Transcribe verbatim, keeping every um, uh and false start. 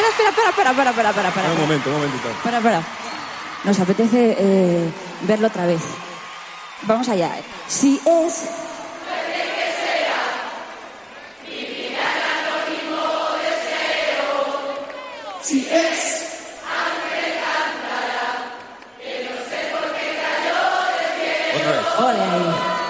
espera, espera, espera, espera, espera, espera, espera, espera. Un momento, un momentito. Espera, espera. Nos apetece eh, verlo otra vez. Vamos allá. Si es... Si es... Otra vez. Ole ahí.